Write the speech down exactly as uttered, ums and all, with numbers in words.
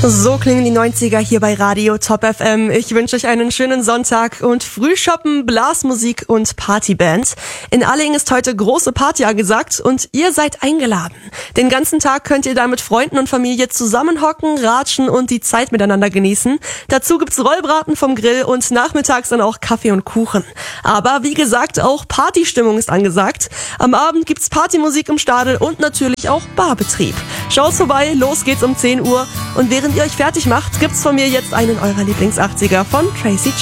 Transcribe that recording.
So klingen die neunziger hier bei Radio Top F M. Ich wünsche euch einen schönen Sonntag und Frühschoppen, Blasmusik und Partyband. In Alling ist heute große Party angesagt und ihr seid eingeladen. Den ganzen Tag könnt ihr da mit Freunden und Familie zusammenhocken, ratschen und die Zeit miteinander genießen. Dazu gibt's Rollbraten vom Grill und nachmittags dann auch Kaffee und Kuchen. Aber wie gesagt, auch Partystimmung ist angesagt. Am Abend gibt's Partymusik im Stadel und natürlich auch Barbetrieb. Schaut vorbei, los geht's um zehn Uhr. Und während ihr euch fertig macht, gibt's von mir jetzt einen eurer Lieblings-achtziger von Tracy Chapman.